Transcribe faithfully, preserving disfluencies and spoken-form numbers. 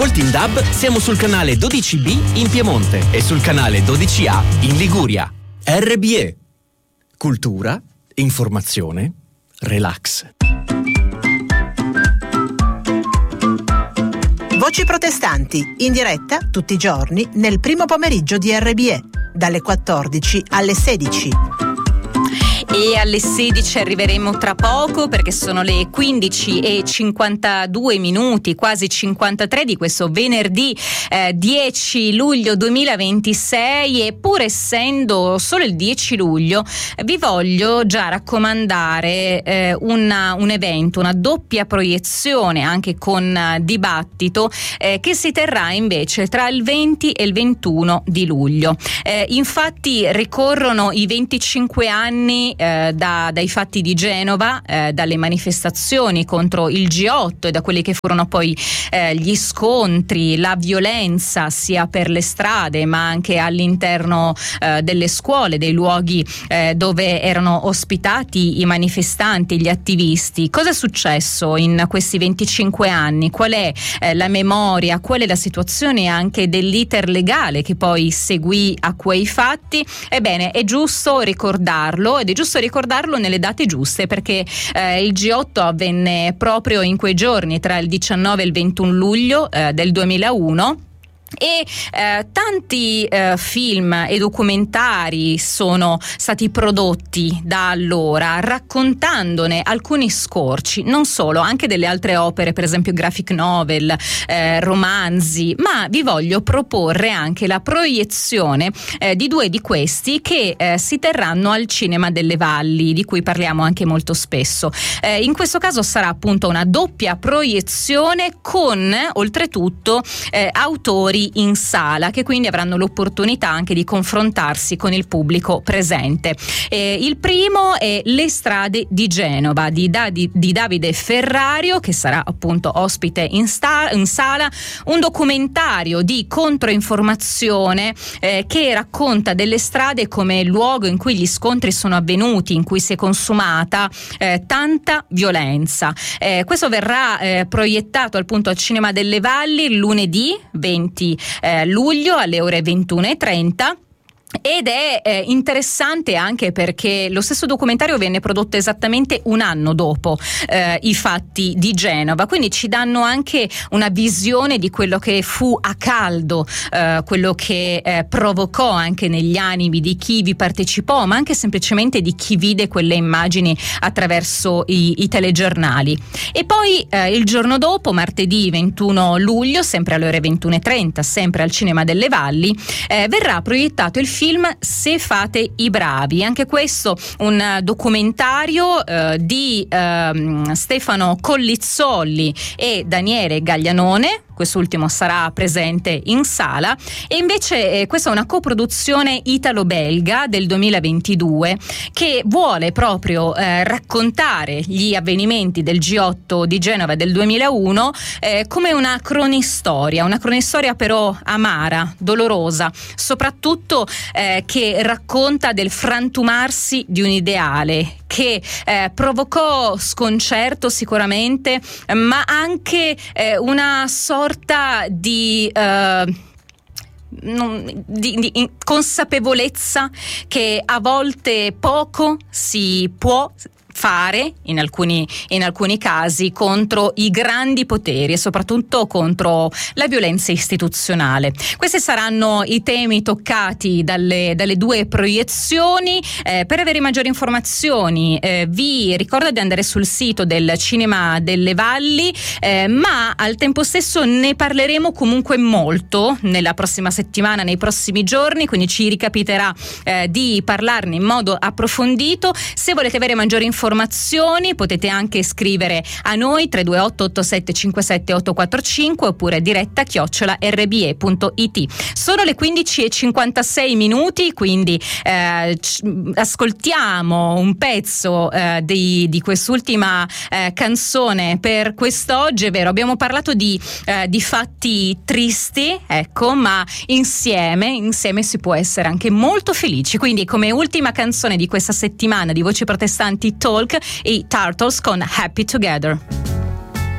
Oltre in D A B siamo sul canale dodici B in Piemonte e sul canale dodici A in Liguria. R B E. Cultura, informazione, relax. Voci protestanti, in diretta tutti i giorni nel primo pomeriggio di R B E, dalle quattordici alle sedici. E alle sedici arriveremo tra poco, perché sono le quindici e cinquantadue minuti, quasi cinquantatré di questo venerdì eh, dieci luglio duemilaventisei, e pur essendo solo il dieci luglio vi voglio già raccomandare eh, una, un evento, una doppia proiezione anche con uh, dibattito eh, che si terrà invece tra il venti e il ventuno di luglio. Eh, infatti ricorrono i venticinque anni Eh, da, dai fatti di Genova, eh, dalle manifestazioni contro il G otto e da quelli che furono poi eh, gli scontri, la violenza sia per le strade ma anche all'interno eh, delle scuole, dei luoghi eh, dove erano ospitati i manifestanti, gli attivisti. Cosa è successo in questi venticinque anni? Qual è eh, la memoria? Qual è la situazione anche dell'iter legale che poi seguì a quei fatti? Ebbene, è giusto ricordarlo ed è giusto ricordarlo nelle date giuste, perché eh, il G otto avvenne proprio in quei giorni tra il diciannove e il ventuno luglio eh, del duemilauno. E eh, tanti eh, film e documentari sono stati prodotti da allora, raccontandone alcuni scorci, non solo, anche delle altre opere, per esempio graphic novel, eh, romanzi, ma vi voglio proporre anche la proiezione eh, di due di questi che eh, si terranno al Cinema delle Valli, di cui parliamo anche molto spesso. Eh, in questo caso sarà appunto una doppia proiezione con, oltretutto, eh, autori in sala, che quindi avranno l'opportunità anche di confrontarsi con il pubblico presente. Eh, il primo è Le strade di Genova di, da- di, di Davide Ferrario, che sarà appunto ospite in, sta- in sala, un documentario di controinformazione eh, che racconta delle strade come luogo in cui gli scontri sono avvenuti, in cui si è consumata eh, tanta violenza. Eh, questo verrà eh, proiettato appunto al Cinema delle Valli lunedì venti Eh, luglio alle ore ventuno e trenta. Ed è eh, interessante anche perché lo stesso documentario venne prodotto esattamente un anno dopo eh, i fatti di Genova, quindi ci danno anche una visione di quello che fu a caldo, eh, quello che eh, provocò anche negli animi di chi vi partecipò, ma anche semplicemente di chi vide quelle immagini attraverso i, i telegiornali. E poi eh, il giorno dopo, martedì ventuno luglio, sempre alle ore ventuno e trenta, sempre al Cinema delle Valli, eh, verrà proiettato il film Se fate i bravi, anche questo un documentario eh, di eh, Stefano Collizzolli e Daniele Gaglianone. Quest'ultimo sarà presente in sala. E invece eh, questa è una coproduzione italo-belga del duemilaventidue che vuole proprio eh, raccontare gli avvenimenti del G otto di Genova del duemilauno eh, come una cronistoria, una cronistoria però amara, dolorosa, soprattutto eh, che racconta del frantumarsi di un ideale che eh, provocò sconcerto sicuramente, ma anche eh, una sorta di, eh, non, di, di consapevolezza che a volte poco si può fare in alcuni, in alcuni casi contro i grandi poteri e soprattutto contro la violenza istituzionale. Questi saranno i temi toccati dalle, dalle due proiezioni. Eh, per avere maggiori informazioni eh, vi ricordo di andare sul sito del Cinema delle Valli, eh, ma al tempo stesso ne parleremo comunque molto nella prossima settimana, nei prossimi giorni, quindi ci ricapiterà eh, di parlarne in modo approfondito. Se volete avere maggiori informazioni informazioni potete anche scrivere a noi tre due otto otto sette cinque sette otto quattro cinque oppure diretta chiocciola erre bi e punto it. Sono le quindici e cinquantasei minuti, quindi eh, c- ascoltiamo un pezzo eh, di, di quest'ultima eh, canzone per quest'oggi. È vero, abbiamo parlato di, eh, di fatti tristi, ecco, ma insieme, insieme si può essere anche molto felici. Quindi come ultima canzone di questa settimana di Voci Protestanti Talk, i Turtles con Happy Together.